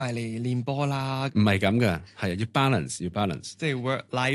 嚟練波啦， 唔係咁嘅，係要 balance， 即係 work-life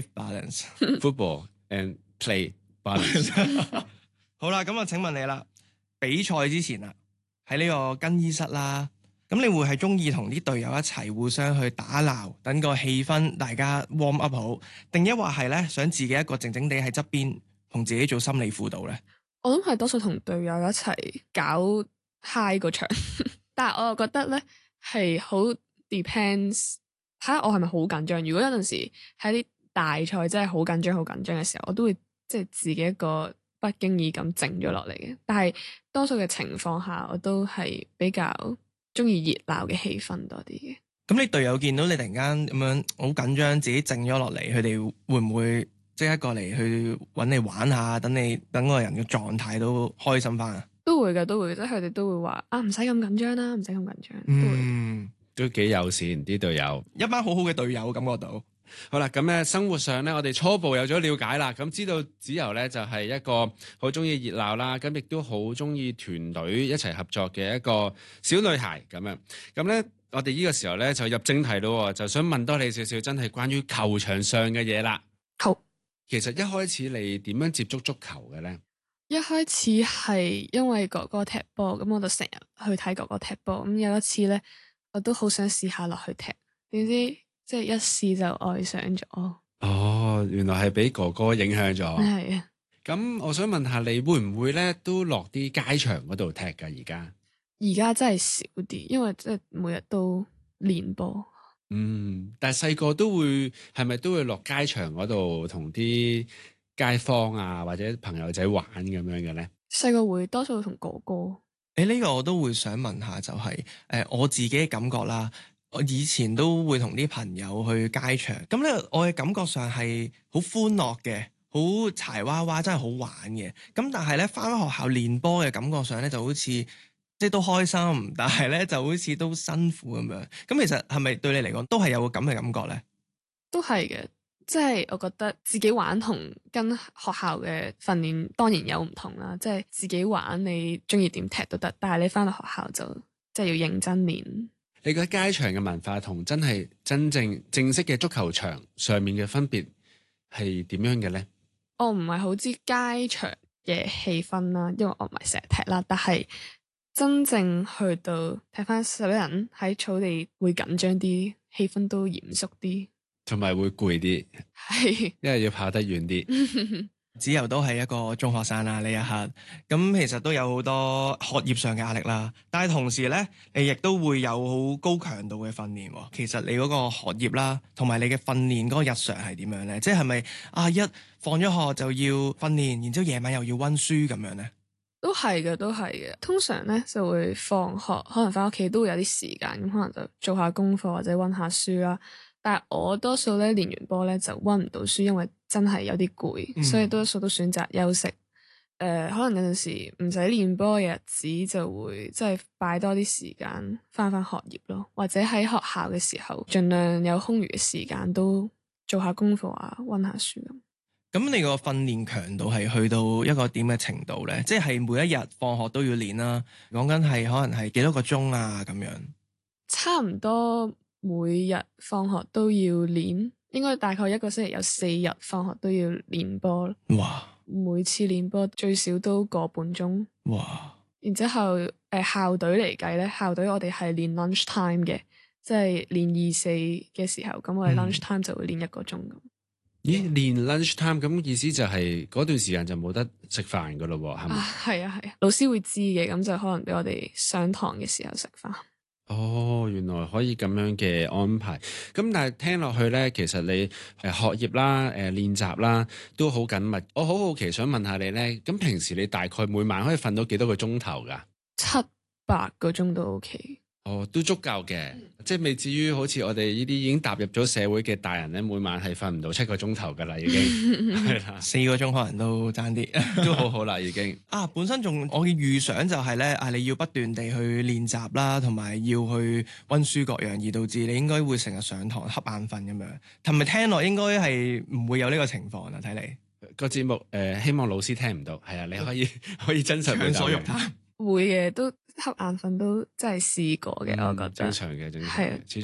balance。 football and play balance。 好啦，咁啊，請問你啦，比賽之前啊，喺呢個更衣室啦，咁你會係中意同啲隊友一齊互相去打鬧，等個氣氛大家 warm up 好，定抑或係咧想自己一個靜靜地喺側邊同自己做心理輔導咧？ 我諗係多數同隊友一齊搞 high 個場，但係我又覺得咧係好 depends，睇下我係咪好緊張。如果有陣時喺啲大賽真係好緊張嘅時候，我都會即係自己一個不經意咁靜咗落嚟嘅。但係多數嘅情況下，我都係比較中意熱鬧嘅氣氛多啲嘅。 咁你隊友見到你突然間咁樣好緊張，自己靜咗落嚟，佢哋會唔會即刻過嚟去揾你玩下，等個人嘅狀態都開心翻啊？ 都會嘅，即係佢哋都會話啊，唔使咁緊張啦，唔使咁緊張。 都幾友善啲隊友， 一班好好嘅隊友，感覺到。 好啦，咁咧生活上咧，我哋初步有咗了解啦，咁知道子柔咧就係一個好中意熱鬧啦，咁亦都好中意團隊一齊合作嘅一個小女孩咁樣。咁咧，我哋呢個時候咧就入正題咯，就想問多你少少，真係關於球場上嘅嘢啦。 好， 其實一開始你點樣接觸足球嘅咧？ 一開始係因為哥哥踢波，咁我就成日去睇哥哥踢波。咁有一次咧，我都好想試下落去踢，點知即係一試就愛上咗。 哦，原來係俾哥哥影響咗。 係啊。 咁我想問下你會唔會咧都落啲街場嗰度踢㗎？ 而家真係少啲，因為即係每日都練波。 但係細個都會係咪都會落街場嗰度同啲街坊啊或者朋友仔玩咁樣嘅咧？ 細個會多數同哥哥。 呢個我都會想問下，就係我自己嘅感覺啦。我以前都會同啲朋友去街場，咁咧我嘅感覺上係好歡樂嘅，好柴娃娃，真係好玩嘅。咁但係咧返學校練波嘅感覺上咧就好似即係都開心，但係咧就好似都辛苦咁樣。咁其實係咪對你嚟講都係有個咁嘅感覺咧？ 都係嘅，即係我覺得自己玩同跟學校嘅訓練當然有唔同啦。即係自己玩你中意點踢都得，但係你返到學校就即係要認真練。 你覺得街場嘅文化同真正正式嘅足球場上面嘅分別係點樣嘅咧？ 我唔係好知街場嘅氣氛啦，因為我唔係成日踢啦。但係真正去到踢返11人喺草地會緊張啲，氣氛都嚴肅啲， 同埋會攰啲， 係因為要跑得遠啲。 子柔都係一個中學生啦，呢一刻咁其實都有好多學業上嘅壓力啦，但係同時咧，你亦都會有好高強度嘅訓練。其實你嗰個學業啦，同埋你嘅訓練嗰個日常係點樣咧？即係咪一放咗學就要訓練，然之後夜晚又要溫書咁樣咧？ 都係嘅。通常咧就會放學，可能返屋企都會有啲時間，咁可能就做下功課或者溫下書啦。但係我多數咧練完波咧就溫唔到書，因為真係有啲攰，所以多數都選擇休息。可能有陣時唔使練波嘅日子就會即係擺多啲時間返學業咯，或者喺學校嘅時候盡量有空餘嘅時間都做下功課啊，溫下書咁。 咁你個訓練強度係去到一個點嘅程度咧？即係每一日放學都要練啦，講緊係可能係幾多個鐘啊咁樣？ 差唔多每日放學都要練，應該大概一個星期有4日放學都要練波。 哇！ 每次練波最少都個半鐘。 哇！然之後校隊嚟計咧，校隊我哋係練 lunch time 嘅，即係練2、4嘅時候，咁我哋 lunch time 就會練1個鐘咁。 咦，練 lunch time 咁意思就係嗰段時間就冇得食飯噶咯喎，係咪？ 係啊，老師會知嘅，咁就可能俾我哋上堂嘅時候食飯。 哦，原來可以咁樣嘅安排。咁但係聽落去咧，其實你學業啦、練習啦都好緊密。我好好奇想問下你咧，咁平時你大概每晚可以瞓到幾多個鐘頭㗎 ？7-8個鐘都 OK。 哦，都足夠嘅，即係未至於好似我哋呢啲已經踏入咗社會嘅大人咧，每晚係瞓唔到7個鐘頭噶啦，已經係啦，4 個鐘可能都爭啲， 都好好啦，已經。 本身仲我嘅預想就係咧，你要不斷地去練習啦，同埋要去溫書各樣，而導致你應該會成日上堂瞌眼瞓咁樣。係咪聽落應該係唔會有呢個情況啊？睇嚟個節目希望老師聽唔到，係啊，你可以真實表達。 會嘅，都瞌眼瞓都真係試過嘅，我覺得正常嘅，正常係啊嘅，始終